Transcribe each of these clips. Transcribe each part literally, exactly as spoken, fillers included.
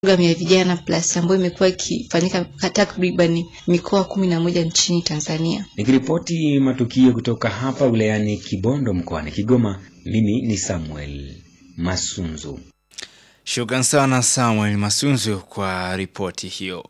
Programu ya vijana plus ambayo imekuwa ikifanyika takriban mikoa kumi na moja nchini Tanzania. Nikiripoti matukio kutoka hapa wilayani Kibondo mkoani Kigoma, mimi ni Samuel Masunzu. Shukran sana Samuel Masunzu kwa ripoti hiyo.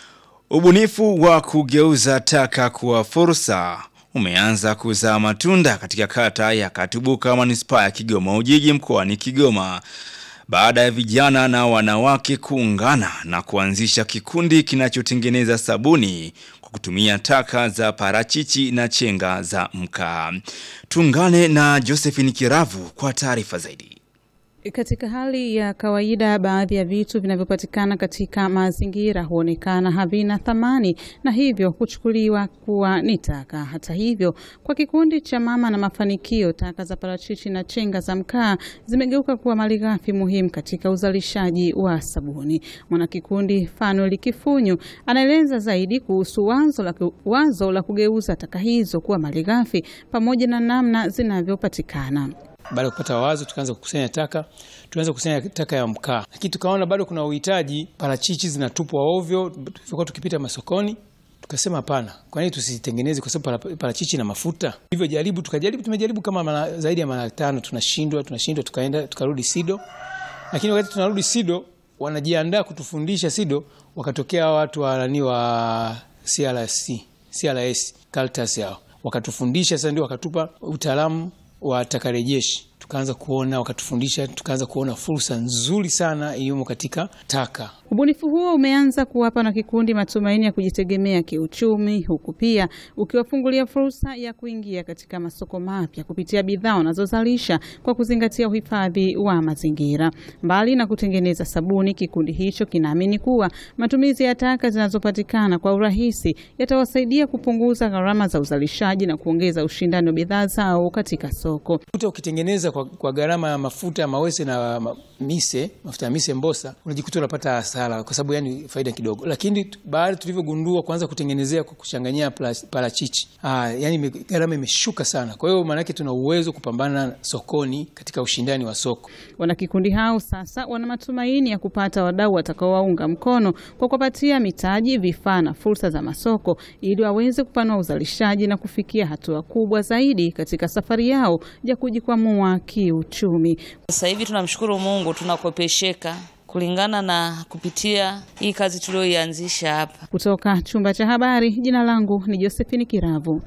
Ubunifu wa kugeuza taka kuwa fursa umeanza kuzaa matunda katika kata ya Katubuka manispaa ya Kigoma Ujiji mkoani Kigoma, baada ya vijana na wanawake kuungana na kuanzisha kikundi kinachotengeneza sabuni kwa kutumia taka za parachichi na chenga za mkaa. Tuungane na Josephine Kiravu kwa taarifa zaidi. Katika hali ya kawaida, baadhi ya vitu vinavyopatikana katika mazingira huonekana havina thamani na hivyo kuchukuliwa kuwa ni taka. Hata hivyo, kwa kikundi cha Mama na Mafanikio, taka za parachichi na chenga za mkaa zimegeuka kuwa malighafi muhimu katika uzalishaji wa sabuni. Mwanakikundi Fanuel Kifunyu anaeleza zaidi kuhusu wazo la wazo la kugeuza taka hizo kuwa malighafi pamoja na namna zinavyopatikana. Baada ya kupata wazo, tukaanza kukusanya taka, tuanza kukusanya taka ya mkaa. Lakini tukaona bado kuna uhitaji, parachichi zinatupwa ovyo, tulikuwa tukipita masokoni. Tukasema hapana, kwa nini tusitengeneze, kwa sababu parachichi na mafuta. Hivyo jaribu, tukajaribu, tumejaribu kama mara, zaidi ya mara tano, tunashindwa, tunashindwa, tukaenda tukarudi SIDO. Lakini wakati tunarudi SIDO, wanajiandaa kutufundisha SIDO, wakatokea watu wa nani wa C R C, C R S, Caritas yao. Wakatufundisha, sasa ndio wakatupa utaalamu wa takarejeshi. Tukaanza kuona, wakatufundisha, tukaanza kuona fursa nzuri sana iliyomo katika taka. Ubunifu huo umeanza kuwapa na kikundi matumaini ya kujitegemea kiuchumi, huku pia ukiwafungulia fursa ya kuingia katika masoko mapya kupitia bidhaa wanazozalisha kwa kuzingatia uhifadhi wa mazingira. Mbali na kutengeneza sabuni, kikundi hicho kinaamini kuwa matumizi ya taka zinazopatikana kwa urahisi yatawasaidia kupunguza gharama za uzalishaji na kuongeza ushindani wa bidhaa zao katika soko. Ukitengeneza kwa, kwa gharama ya mafuta ya mawese na mise, mafuta ya mise mbosa, unajikuta unapata hasara kwa sababu yani faida kidogo. Lakini baada tulivyogundua kuanza kutengenezea kwa kuchanganyia parachichi, ah yani gharama imeshuka sana. Kwa hiyo maana yake tuna uwezo kupambana sokoni katika ushindani wa soko. Wanakikundi hao sasa wana matumaini ya kupata wadau watakaowaunga mkono kwa kupatia mitaji, vifaa na fursa za masoko ili waweze kupanua uzalishaji na kufikia hatua kubwa zaidi katika safari yao ya kujikwamua kiuchumi. Sasa hivi tunamshukuru Mungu, tunakopesheka kulingana na kupitia hii kazi tulioianzisha hapa. Kutoka chumba cha habari, jina langu ni Josephine Kiravu.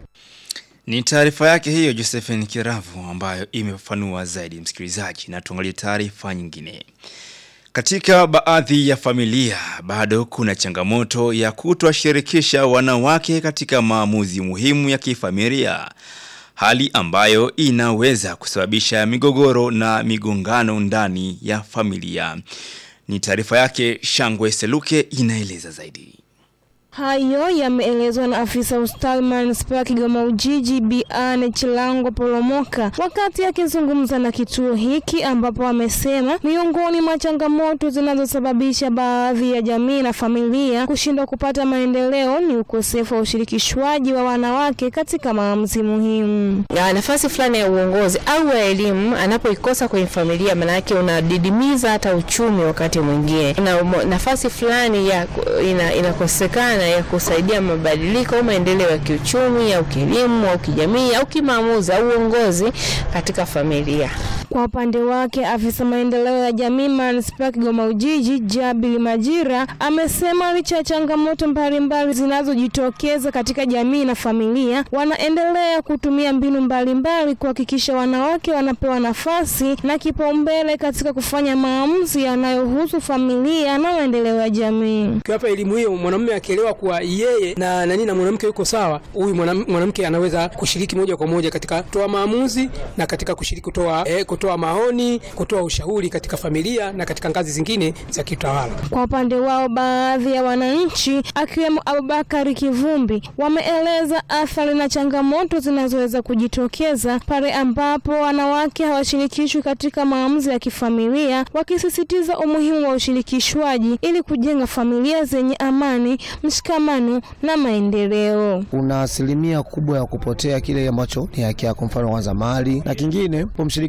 Ni taarifa yake hiyo Josephine Kiravu ambayo imefafanua zaidi msikilizaji, na tuangalie taarifa nyingine. Katika baadhi ya familia bado kuna changamoto ya kutowashirikisha wanawake katika maamuzi muhimu ya kifamilia, hali ambayo inaweza kusababisha migogoro na migongano ndani ya familia. Ni taarifa yake Shangwe Seluke inaeleza zaidi. Hayo yameelezwa na afisa ustawi manispaa Kigoma Ujiji Bi Anne Chilango Polomoka wakati akizungumza na kituo hiki, ambapo amesema miongoni mwa changamoto zinazosababisha baadhi ya jamii na familia kushindwa kupata maendeleo ni ukosefu wa ushirikishwaji wa wanawake katika maamuzi muhimu. Na nafasi fulani ya uongozi au ya elimu anapoikosa kwenye familia, maana yake unadidimiza hata uchumi wakati mwingine. Na nafasi fulani ya ina, inakosekana ya kusaidia mabadiliko au maendeleo ya kiuchumi au kielimu au kijamii au kimaamuzi au uongozi katika familia. Kwa upande wake, afisa maendeleo ya jamii manispaa Kigoma Ujiji Jabili Majira amesema licha ya changamoto mbalimbali zinazojitokeza katika jamii na familia, wanaendelea kutumia mbinu mbalimbali kuhakikisha wanawake wanapewa nafasi na kipaumbele katika kufanya maamuzi yanayohusu familia na maendeleo ya jamii. Kwa hapa elimu hiyo, mwanamume akielewa kuwa yeye na nani na mwanamke yuko sawa, huyu mwanamke anaweza kushiriki moja kwa moja katika kutoa maamuzi na katika kushiriki kutoa eh, kutoa maoni, kutoa ushauri katika familia na katika ngazi zingine za kitawala. Kwa upande wao, baadhi ya wananchi akiwemo Abubakari Kivumbi wameeleza athari na changamoto zinazoweza kujitokeza pale ambapo wanawake hawashirikishwi katika maamuzi ya kifamilia, wakisisitiza umuhimu wa ushirikishwaji ili kujenga familia zenye amani, mshikamano na maendeleo. Una asilimia kubwa ya kupotea kile ambacho ni haki yako, mfano kwanza mali, na kingine kumshirikisha kwenye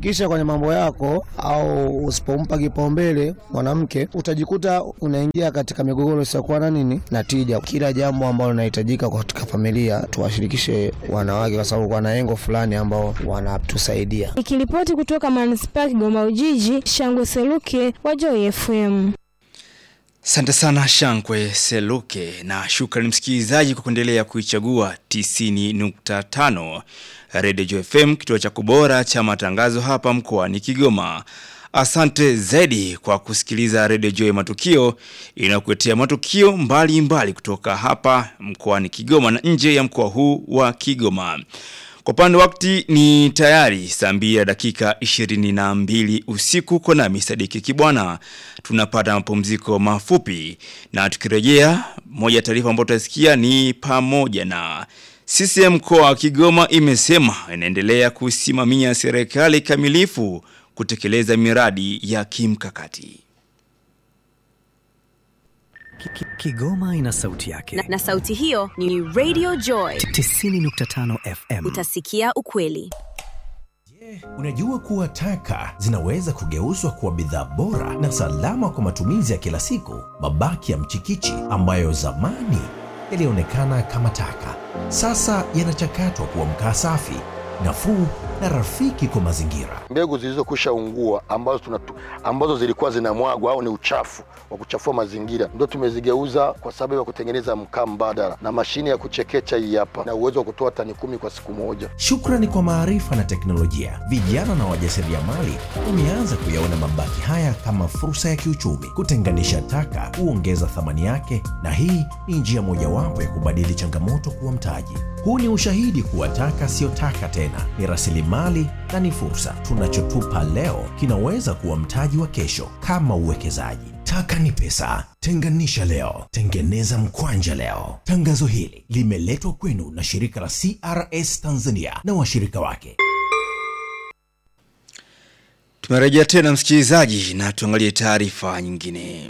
kufanya mambo yako au usipompa kipaumbele mwanamke, utajikuta unaingia katika migogoro isiyokuwa na nini na tija. Kila jambo ambalo linahitajika katika familia tuwashirikishe wanawake, kwa sababu wana lengo fulani ambao wanatusaidia. Nikiripoti kutoka Manispaa Kigoma Ujiji, Shangwe Seluke wa Joy F M. Asante sana Shangwe Seluke, na shukrani msikilizaji kwa kuendelea kuichagua tisini nukta tano Radio Joy F M, kituo cha kubora cha matangazo hapa mkoani Kigoma. Asante zaidi kwa kusikiliza Radio Joy Matukio, inakuletea matukio mbali mbali kutoka hapa mkoani Kigoma na nje ya mkoa huu wa Kigoma. Kwa upande wakati ni tayari saa mbili dakika ishirini na mbili usiku. Kwa nami Sadiki Kibwana, tunapata mapumziko mafupi, na tukirejea moja taarifa ambayo tutasikia ni pamoja na C C M mkoa wa Kigoma imesema inaendelea kusimamia serikali kamilifu kutekeleza miradi ya kimkakati. Kigoma ina sauti yake. Na, na sauti hiyo ni Radio Joy tisini nukta tano F M. Utasikia ukweli. Je, unajua kuwa taka zinaweza kugeuzwa kuwa bidhaa bora na salama kwa matumizi ya kila siku? Mabaki ya mchikichi ambayo zamani yalionekana kama taka, sasa yanachakatwa kuwa mkaa safi, nafuu na rafiki kwa mazingira. Mbegu zilizokwisha ungua ambazo tunatu, ambazo zilikuwa zinamwagwa au ni uchafu wa kuchafua mazingira, ndio tumezigeuza kwa sababu ya kutengeneza mkaa mbadala, na mashine ya kuchekecha hii hapa na uwezo wa kutoa tani kumi kwa siku moja. Shukrani kwa maarifa na teknolojia, vijana na wajasiriamali wameanza kuyaona mabaki haya kama fursa ya kiuchumi. Kutenganisha taka huongeza thamani yake, na hii ni njia mojawapo ya kubadili changamoto kuwa mtaji. Huu ni ushahidi kuwa taka sio taka tena, ni rasilimali na ni fursa. Tunachotupa leo kinaweza kuwa mtaji wa kesho, kama uwekezaji. Taka ni pesa. Tenganisha leo, tengeneza mkwanja leo. Tangazo hili limeletwa kwenu na shirika la C R S Tanzania na washirika wake. Tumerejea tena msikilizaji, na tuangalie taarifa nyingine.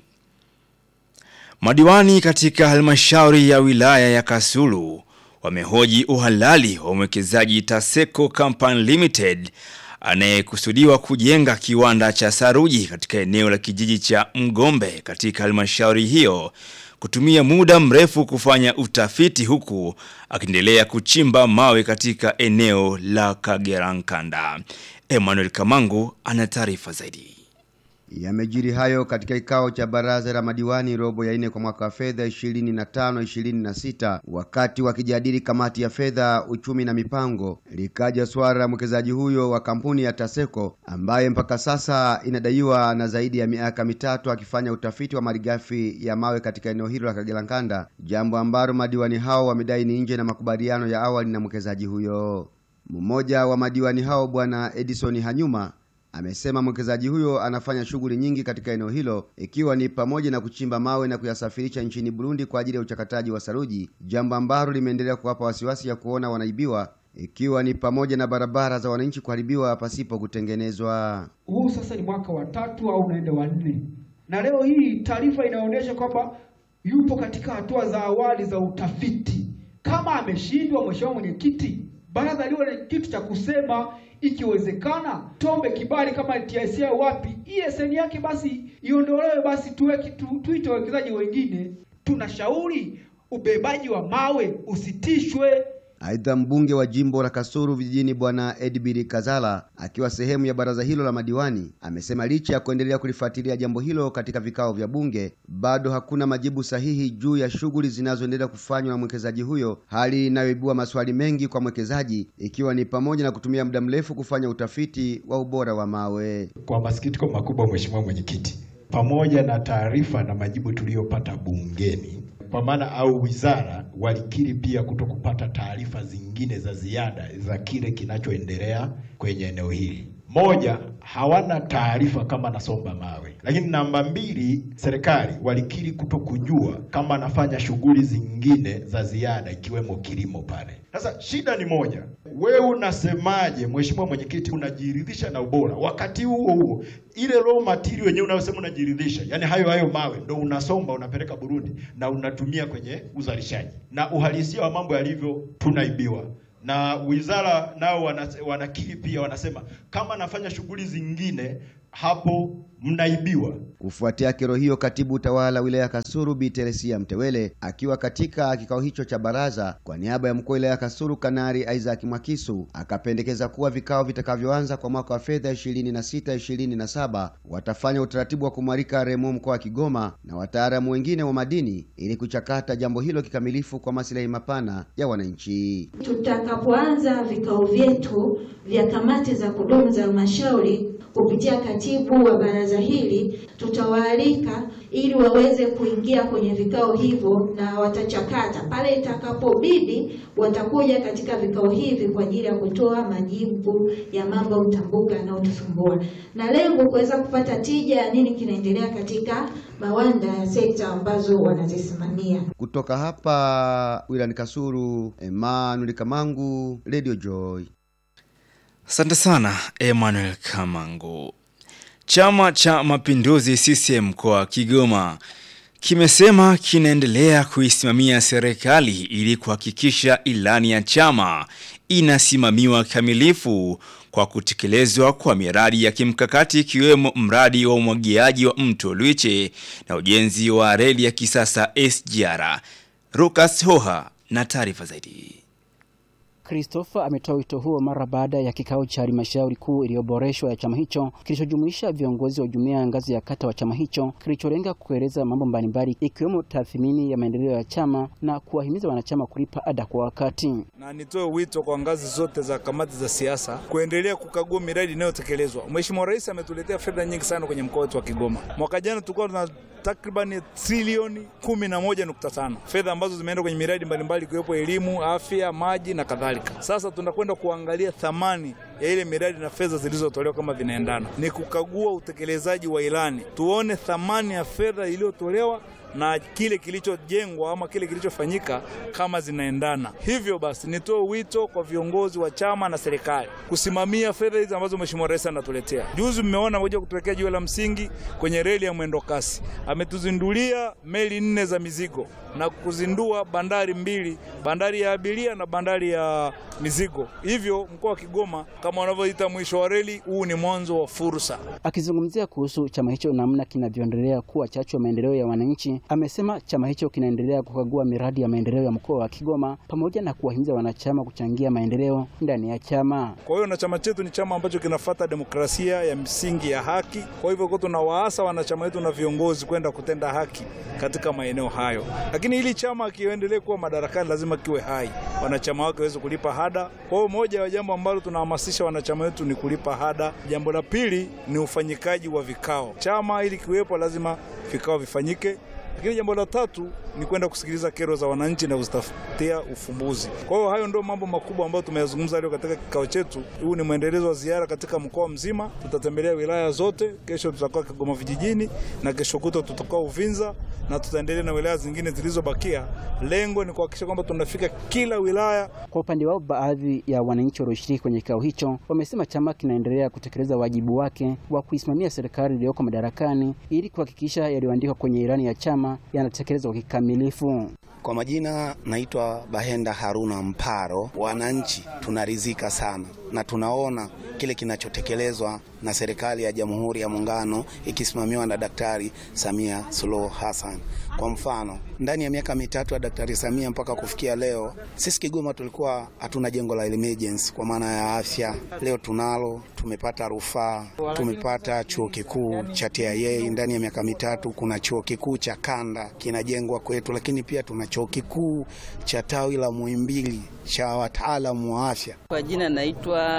Madiwani katika halmashauri ya wilaya ya Kasulu wamehoji uhalali wa mwekezaji Taseko Company Limited anayekusudiwa kujenga kiwanda cha saruji katika eneo la kijiji cha Mgombe katika halmashauri hiyo kutumia muda mrefu kufanya utafiti, huku akiendelea kuchimba mawe katika eneo la Kagerankanda. Emmanuel Kamangu ana taarifa zaidi. Yamejiri hayo katika kikao cha baraza la madiwani robo ya nne kwa mwaka wa fedha ishirini na tano ishirini na sita, wakati wakijadili kamati ya fedha, uchumi na mipango. Likaja swala la mwekezaji huyo wa kampuni ya Taseko ambaye mpaka sasa inadaiwa na zaidi ya miaka mitatu akifanya utafiti wa malighafi ya mawe katika eneo hilo la Kagerankanda, jambo ambalo madiwani hao wamedai ni nje na makubaliano ya awali na mwekezaji huyo. Mmoja wa madiwani hao, Bwana Edison Hanyuma, amesema mwekezaji huyo anafanya shughuli nyingi katika eneo hilo, ikiwa ni pamoja na kuchimba mawe na kuyasafirisha nchini Burundi kwa ajili ya uchakataji wa saruji, jambo ambalo limeendelea kuwapa wasiwasi ya kuona wanaibiwa, ikiwa ni pamoja na barabara za wananchi kuharibiwa pasipo kutengenezwa. Huu sasa ni mwaka wa tatu au unaenda wa nne, na leo hii taarifa inaonyesha kwamba yupo katika hatua za awali za utafiti. Kama ameshindwa, mheshimiwa mwenyekiti, baraza liwe na kitu cha kusema, ikiwezekana tombe kibali kama T I C wapi, E S N yake basi iondolewe, basi tuweke tu, tuite wawekezaji wengine. Tunashauri ubebaji wa mawe usitishwe. Aidha, mbunge wa jimbo la Kasulu vijijini Bwana Edbiri Kazala, akiwa sehemu ya baraza hilo la madiwani, amesema licha ya kuendelea kulifuatilia jambo hilo katika vikao vya bunge, bado hakuna majibu sahihi juu ya shughuli zinazoendelea kufanywa na mwekezaji huyo, hali inayoibua maswali mengi kwa mwekezaji, ikiwa ni pamoja na kutumia muda mrefu kufanya utafiti wa ubora wa mawe. Kwa masikitiko makubwa, mheshimiwa mwenyekiti, pamoja na taarifa na majibu tuliyopata bungeni, kwa maana au wizara walikiri pia kutokupata taarifa zingine za ziada za kile kinachoendelea kwenye eneo hili. Moja, hawana taarifa kama nasomba mawe. Lakini namba mbili, serikali walikiri kutokujua kama anafanya shughuli zingine za ziada ikiwemo kilimo pale. Sasa shida ni moja, wewe unasemaje mheshimiwa mwenyekiti unajiridhisha na ubora, wakati huo huo ile raw material yenyewe unayosema unajiridhisha, yani hayo hayo mawe ndio unasomba unapeleka Burundi na unatumia kwenye uzalishaji, na uhalisia wa mambo yalivyo tunaibiwa. na wizara nao wanakiri pia, wanasema kama nafanya shughuli zingine hapo mnaibiwa. Kufuatia kero hiyo, katibu utawala wilaya Kasulu Bi Teresia Mtewele akiwa katika kikao hicho cha baraza kwa niaba ya mkuu wa wilaya Kasulu Kanari Isaac Mwakisu akapendekeza kuwa vikao vitakavyoanza kwa mwaka wa fedha ishirini na sita ishirini na saba watafanya utaratibu wa kumwalika Remo mkoa wa Kigoma na wataalamu wengine wa madini ili kuchakata jambo hilo kikamilifu kwa maslahi mapana ya wananchi. Tutakapoanza vikao vyetu vya kamati za kudumu za halmashauri kupitia katibu wa baraza hili, tutawaalika ili waweze kuingia kwenye vikao hivyo na watachakata. Pale itakapobidi watakuja katika vikao hivi kwa ajili ya kutoa majibu ya mambo mtambuka na utusumbua. Na lengo kuweza kupata tija ya nini kinaendelea katika mawanda ya sekta ambazo wanazisimamia. Kutoka hapa wilayani Kasulu, Emmanuel Kamangu, Radio Joy. Asante sana Emmanuel Kamangu. Chama cha Mapinduzi C C M kwa Kigoma kimesema kinaendelea kuisimamia serikali ili kuhakikisha ilani ya chama inasimamiwa kamilifu kwa kutekelezwa kwa miradi ya kimkakati ikiwemo mradi wa umwagiaji wa mto Luiche na ujenzi wa reli ya kisasa S G R. Lucas Hoha na taarifa zaidi. Christopher ametoa wito huo mara baada ya kikao cha halmashauri kuu iliyoboreshwa ya chama hicho kilichojumuisha viongozi wa jumuiya ya ngazi ya kata wa chama hicho kilicholenga kueleza mambo mbalimbali ikiwemo tathmini ya maendeleo ya chama na kuwahimiza wanachama kulipa ada kwa wakati. Na nitoe wito kwa ngazi zote za kamati za siasa kuendelea kukagua miradi inayotekelezwa. Mheshimiwa Rais ametuletea fedha nyingi sana kwenye mkoa wetu wa Kigoma. Mwaka jana tulikuwa tuna takriban trilioni kumi na moja nukta tano fedha ambazo zimeenda kwenye miradi mbalimbali ikiwepo elimu, afya, maji na kadhalika. Sasa tunakwenda kuangalia thamani ya ile miradi na fedha zilizotolewa kama vinaendana. Ni kukagua utekelezaji wa ilani. Tuone thamani ya fedha iliyotolewa na kile kilichojengwa ama kile kilichofanyika kama zinaendana. Hivyo basi nitoe wito kwa viongozi wa chama na serikali kusimamia fedha hizi ambazo Mheshimiwa Rais anatuletea. Juzi mmeona moja kutuwekea jiwe la msingi kwenye reli ya mwendo kasi. Ametuzindulia meli nne za mizigo na kuzindua bandari mbili, bandari ya abiria na bandari ya mizigo. Hivyo mkoa wa Kigoma kama wanavyoita mwisho wa reli, huu ni mwanzo wa fursa. Akizungumzia kuhusu chama hicho namna kinavyoendelea kuwa chachu ya maendeleo ya wananchi, amesema chama hicho kinaendelea kukagua miradi ya maendeleo ya mkoa wa Kigoma pamoja na kuwahimiza wanachama kuchangia maendeleo ndani ya chama. Kwa hiyo na chama chetu ni chama ambacho kinafuata demokrasia ya msingi ya haki. Kwa hivyo kwa tunawaasa wanachama wetu na viongozi kwenda kutenda haki katika maeneo hayo. Lakini ili chama kiendelee kuwa madarakani lazima kiwe hai. Wanachama wake waweze kulipa ada. Kwa hiyo moja ya jambo ambalo tunahamasisha wanachama wetu ni kulipa ada. Jambo la pili ni ufanyikaji wa vikao. Chama ili kiwepo lazima vikao vifanyike. Lakini jambo la tatu ni kwenda kusikiliza kero za wananchi na kuzitafutia ufumbuzi. Kwa hiyo hayo ndio mambo makubwa ambayo tumeyazungumza leo katika kikao chetu. Huu ni mwendelezo wa ziara katika mkoa mzima. Tutatembelea wilaya zote. Kesho tutakuwa Kigoma vijijini na kesho kutwa tutakuwa Uvinza na tutaendelea na wilaya zingine zilizobakia. Lengo ni kuhakikisha kwamba tunafika kila wilaya. Kwa upande wao, baadhi ya wananchi walioshiriki kwenye kikao hicho wamesema chama kinaendelea kutekeleza wajibu wake wa kuisimamia serikali iliyoko madarakani ili kuhakikisha yaliyoandikwa kwenye ilani ya chama yanatekelezwa kikamilifu. Kwa majina naitwa Bahenda Haruna Mparo. Wananchi tunaridhika sana na tunaona kile kinachotekelezwa na serikali ya Jamhuri ya Muungano ikisimamiwa na Daktari Samia Suluhu Hassan. Kwa mfano, ndani ya miaka mitatu ya Daktari Samia mpaka kufikia leo, sisi Kigoma tulikuwa hatuna jengo la emergency kwa maana ya afya. Leo tunalo, tumepata rufaa, tumepata chuo kikuu cha T I A. Ndani ya miaka mitatu kuna chuo kikuu cha kanda kinajengwa kwetu, lakini pia tuna chuo kikuu cha tawi la Muhimbili cha wataalamu wa afya. Kwa jina naitwa